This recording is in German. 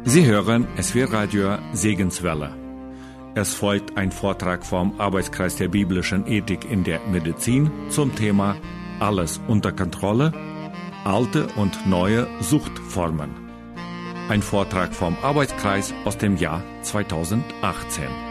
Sie hören SWR Radio Segenswelle. Es folgt ein Vortrag vom Arbeitskreis der biblischen Ethik in der Medizin zum Thema Alles unter Kontrolle, alte und neue Suchtformen. Ein Vortrag vom Arbeitskreis aus dem Jahr 2018.